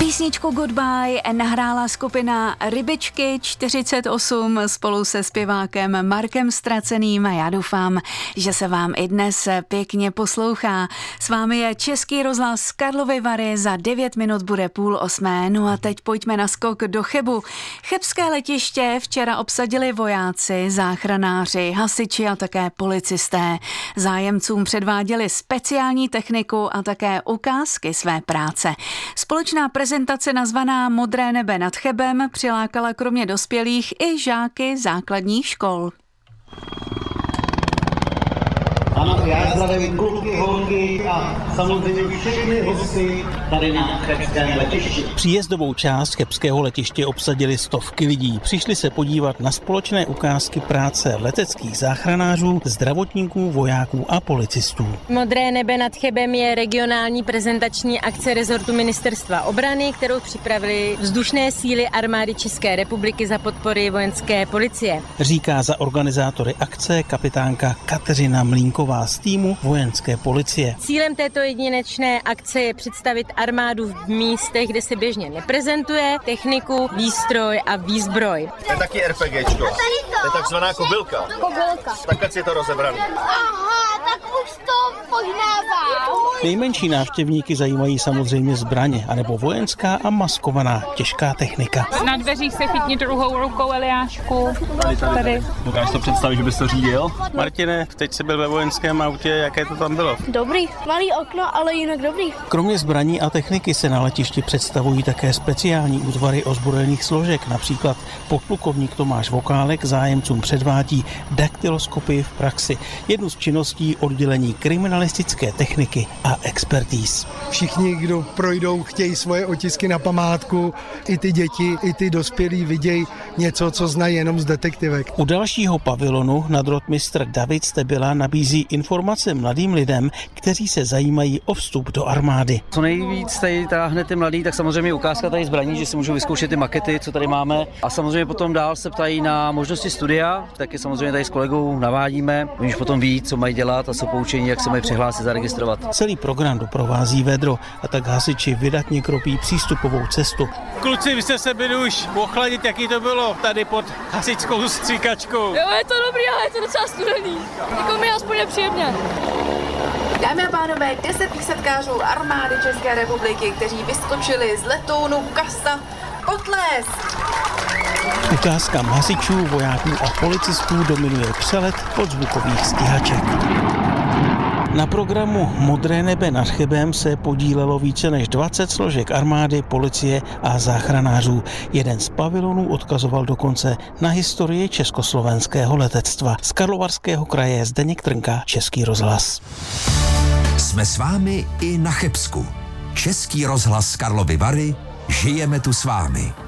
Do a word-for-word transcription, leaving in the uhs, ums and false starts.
Písničku Goodbye nahrála skupina Rybičky čtyřicet osm spolu se zpěvákem Markem Straceným a já doufám, že se vám i dnes pěkně poslouchá. S vámi je Český rozhlas Karlovy Vary, za devět minut bude půl osmé. No a teď pojďme na skok do Chebu. Chebské letiště včera obsadili vojáci, záchranáři, hasiči a také policisté. Zájemcům předváděli speciální techniku a také ukázky své práce. Společná prezentace nazvaná Modré nebe nad Chebem přilákala kromě dospělých i žáky základních škol. Ano, já zdravím kluky, holky a samozřejmě všechny hosty tady na chebském letišti. Příjezdovou část chebského letiště obsadili stovky lidí. Přišli se podívat na společné ukázky práce leteckých záchranářů, zdravotníků, vojáků a policistů. Modré nebe nad Chebem je regionální prezentační akce rezortu Ministerstva obrany, kterou připravili vzdušné síly armády České republiky za podpory vojenské policie. Říká za organizátory akce kapitánka Kateřina Mlínková z týmu vojenské policie. Cílem této jedinečné akce je představit armádu v místech, kde se běžně neprezentuje, techniku, výstroj a výzbroj. To je taky RPGčko. To je takzvaná kobylka. Kobylka. Takhle si je to rozebraný. Aha, tak už to poznávám. Nejmenší návštěvníky zajímají samozřejmě zbraně, anebo vojenská a maskovaná těžká technika. Na dveřích se chytni druhou rukou, Eliášku. Tady, tady, tady. Dokážeš to představit, že bys to řídil? Martine, teď jsi byl ve vojenském autě, jaké to tam bylo? Dobrý, malý okno, ale jinak dobrý. Kromě zbraní a techniky se na letišti představují také speciální útvary ozbrojených složek, například podplukovník Tomáš Vokálek zájemcům předvádí daktyloskopii v praxi, jednu z činností oddělení kriminalistické techniky a expertíz. Všichni, kdo projdou, chtějí svoje otisky na památku, i ty děti, i ty dospělí vidějí něco, co znají jenom z detektivek. U dalšího pavilonu nadrotmistr David Stebila nabízí informace mladým lidem, kteří se zajímají o vstup do armády. Co nejvíc tady táhne ty mladý, tak samozřejmě ukázka tady zbraní, že si můžou vyzkoušet ty makety, co tady máme. A samozřejmě potom dál se ptají na možnosti studia, taky samozřejmě tady s kolegou navádíme, už potom ví, co mají dělat a co poučení, jak se mají přihlásit, zaregistrovat. Celý program doprovází vedro a tak hasiči vydatně kropí přístupovou cestu. Kluci, vy jste se byli už ochladit, jaký to bylo tady pod hasičskou stříkačkou. Jo, je to dobrý, ale je to docela studený. Jako mi aspoň nepříjemně. Dámy a pánové, deset výsadkářů armády České republiky, kteří vyskočili z letounu Kasta, potlesk! Ukázkám hasičů, vojáků a policistů dominuje přelet podzvukových stíhaček. Na programu Modré nebe nad Chebem se podílelo více než dvacet složek armády, policie a záchranářů. Jeden z pavilonů odkazoval dokonce na historii československého letectva. Z Karlovarského kraje Zdeněk Trnka, Český rozhlas. Jsme s vámi i na Chebsku. Český rozhlas Karlovy Vary, žijeme tu s vámi.